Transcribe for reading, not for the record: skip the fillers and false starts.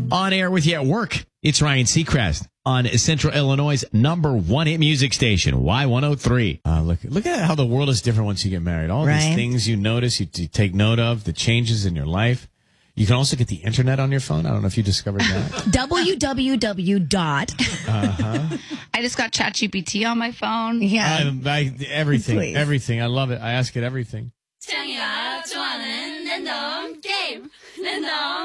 On air with you at work. It's Ryan Seacrest on Central Illinois' #1 hit music station, Y103. Look at how the world is different once you get married. All these things you notice, you take note of, the changes in your life. You can also get the internet on your phone. I don't know if you discovered that. www. I just got ChatGPT on my phone. Yeah. Everything. Please. Everything. I love it. I ask it everything. 창이가 좋아하는 랜덤 게임 랜덤